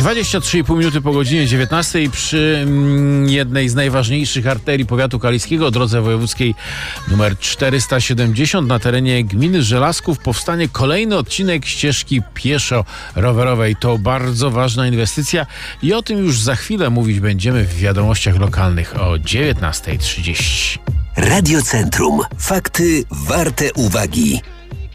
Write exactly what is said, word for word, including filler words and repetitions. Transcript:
dwadzieścia trzy i pół minuty po godzinie dziewiętnastej przy mm, jednej z najważniejszych arterii powiatu kaliskiego, drodze wojewódzkiej numer czterysta siedemdziesiąt na terenie gminy Żelazków powstanie kolejny odcinek ścieżki pieszo-rowerowej. To bardzo ważna inwestycja i o tym już za chwilę mówić będziemy w wiadomościach lokalnych o dziewiętnasta trzydzieści. Radio Centrum. Fakty warte uwagi.